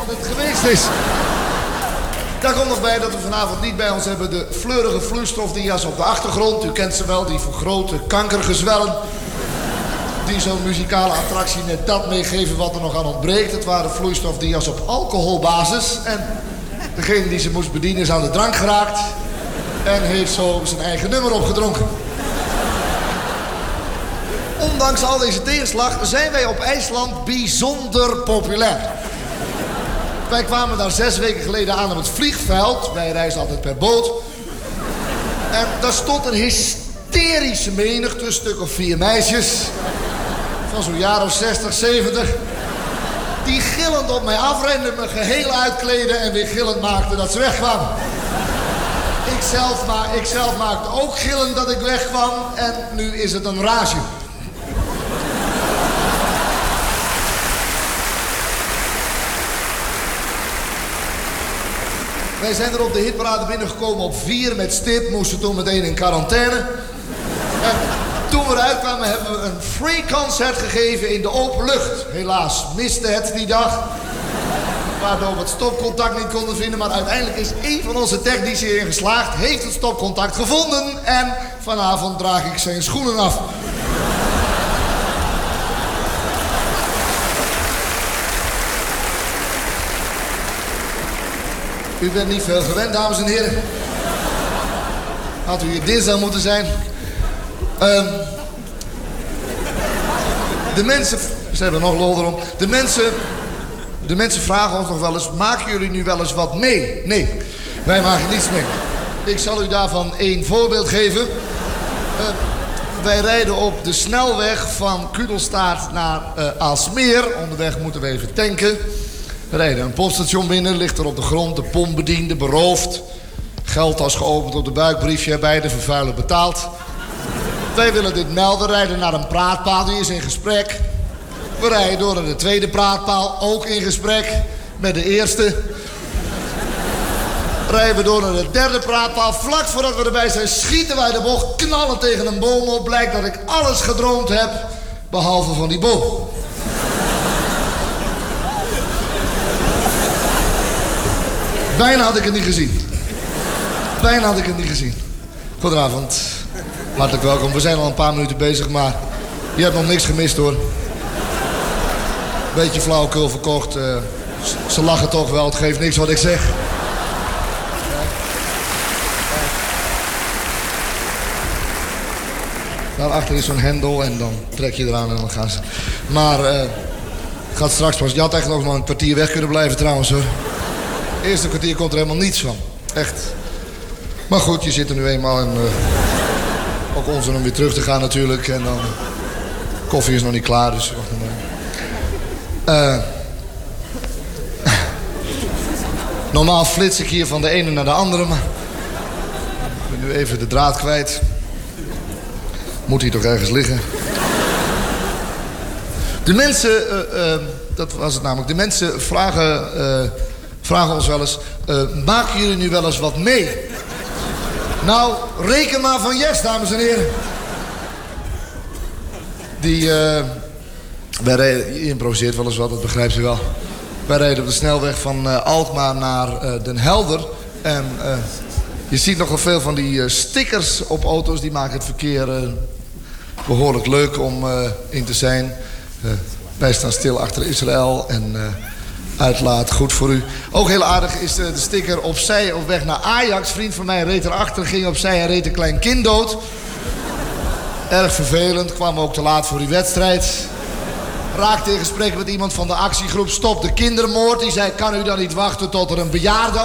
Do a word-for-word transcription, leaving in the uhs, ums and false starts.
van het geweest is. Daar komt nog bij dat we vanavond niet bij ons hebben de fleurige vloeistofdia's op de achtergrond. U kent ze wel, die vergrote kankergezwellen. Die zo'n muzikale attractie net dat meegeven wat er nog aan ontbreekt. Het waren vloeistofdia's op alcoholbasis. En degene die ze moest bedienen is aan de drank geraakt. En heeft zo zijn eigen nummer opgedronken. Ondanks al deze tegenslag zijn wij op IJsland bijzonder populair. Wij kwamen daar zes weken geleden aan op het vliegveld. Wij reizen altijd per boot. En daar stond een hysterische menigte, een stuk of vier meisjes. Van zo'n jaar of zestig, zeventig. Die gillend op mij afrenden, me geheel uitkleden en weer gillend maakten dat ze wegkwamen. Ikzelf, ma ikzelf maakte ook gillend dat ik wegkwam en nu is het een rage. Wij zijn er op de hitparade binnengekomen op vier met stip, moesten toen meteen in quarantaine. En toen we eruit kwamen hebben we een free concert gegeven in de open lucht. Helaas miste het die dag, waardoor we het stopcontact niet konden vinden. Maar uiteindelijk is één van onze technici erin geslaagd, heeft het stopcontact gevonden. En vanavond draag ik zijn schoenen af. U bent niet veel gewend, dames en heren. Had u hier dinsdag moeten zijn. Um, de mensen... Ze hebben nog lol erom. De mensen... De mensen vragen ons nog wel eens... Maken jullie nu wel eens wat mee? Nee, wij maken niets mee. Ik zal u daarvan één voorbeeld geven. Uh, wij rijden op de snelweg van Kudelstaart naar uh, Aalsmeer. Onderweg moeten we even tanken. We rijden een pompstation binnen, ligt er op de grond, de pompbediende beroofd. Geldtas geopend op de buikbriefje erbij, de vervuiler betaald. Wij willen dit melden, rijden naar een praatpaal, die is in gesprek. We rijden door naar de tweede praatpaal, ook in gesprek met de eerste. Rijden we door naar de derde praatpaal, vlak voordat we erbij zijn schieten wij de bocht, knallen tegen een boom op. Blijkt dat ik alles gedroomd heb, behalve van die boom. Bijna had ik het niet gezien. Bijna had ik het niet gezien. Goedenavond. Hartelijk welkom. We zijn al een paar minuten bezig, maar je hebt nog niks gemist hoor. Beetje flauwekul verkocht. Uh, ze lachen toch wel, het geeft niks wat ik zeg. Daarachter is zo'n hendel en dan trek je eraan en dan gaan ze. Maar uh, gaat straks pas. Je had echt nog een kwartier weg kunnen blijven trouwens hoor. Het eerste kwartier komt er helemaal niets van. Echt. Maar goed, je zit er nu eenmaal en uh, ook onzin om weer terug te gaan natuurlijk. En dan... Koffie is nog niet klaar, dus... Uh, normaal flits ik hier van de ene naar de andere, maar... Ik ben nu even de draad kwijt. Moet hier toch ergens liggen. De mensen... Uh, uh, dat was het namelijk. De mensen vragen... Uh, vragen ons wel eens... Uh, maken jullie nu wel eens wat mee? Nou, reken maar van yes, dames en heren. Die... Uh, wij rijden, je improviseert wel eens wat, dat begrijpt u wel. Wij rijden op de snelweg van uh, Alkmaar naar uh, Den Helder. En uh, je ziet nogal veel van die uh, stickers op auto's. Die maken het verkeer uh, behoorlijk leuk om uh, in te zijn. Uh, wij staan stil achter Israël en... Uh, Uitlaat, goed voor u. Ook heel aardig is de, de sticker opzij op weg naar Ajax. Vriend van mij reed erachter, ging opzij en reed een klein kind dood. Erg vervelend, kwam ook te laat voor die wedstrijd. Raakte in gesprek met iemand van de actiegroep Stop de Kindermoord. Die zei, kan u dan niet wachten tot er een bejaarde